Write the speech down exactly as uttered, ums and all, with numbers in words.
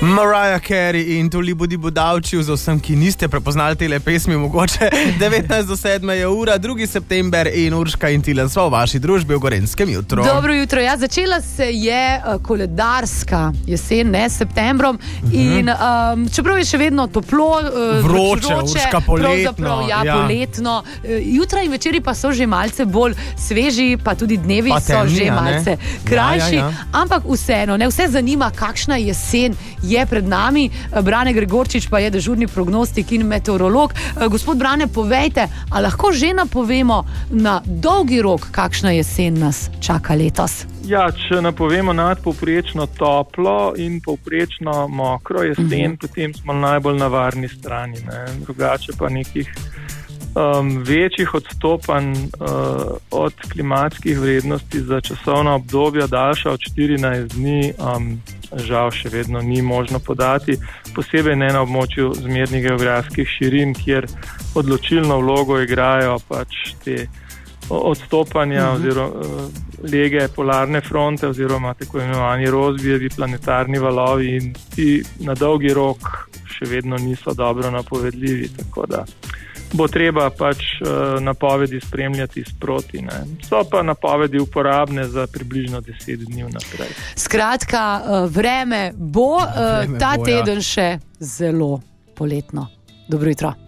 Mariah Carey in Tuli budi budavči, za vsem, ki niste prepoznali tele pesmi, mogoče devetnajst do sedme je ura, drugi september in Urška in Tilen sva v vaši družbi v Gorenjskem jutru. Dobro jutro, ja, začela se je uh, koledarska jesen, ne, s septembrom uh-huh. in um, čeprav je še vedno toplo, uh, vroče, vroče, Urška, poletno. Ja, ja. poletno. Uh, jutra in večeri pa so že malce bolj sveži, pa tudi dnevi pa so temni, že malce ne? krajši, ja, ja, ja. ampak vseeno, ne, vse zanima, kakšna jesen je pred nami. Brane Gregorčič pa je dežurni prognostik in meteorolog. Gospod Brane, povejte, a lahko že napovemo na dolgi rok, kakšna jesen nas čaka letos? Ja, če napovemo nadpovprečno toplo in povprečno mokro jesen, uh-huh. potem smo najbolj na varni strani. Ne? Drugače pa nekih um, večjih odstopanj uh, od klimatskih vrednosti za časovna obdobja daljša od štirinajst dni um, žal še vedno ni možno podati, posebej ne na območju zmernih geografskih širin, kjer odločilno vlogo igrajo pač te odstopanja uh-huh. oziroma lege polarne fronte oziroma tako imenovani rozbijevi planetarni valovi in ti na dolgi rok še vedno niso dobro napovedljivi, tako da bo treba pač uh, napovedi spremljati sproti. Ne. So pa napovedi uporabne za približno deset dni naprej. Skratka, uh, vreme bo uh, vreme ta bo, teden ja. še zelo poletno. Dobro jutro.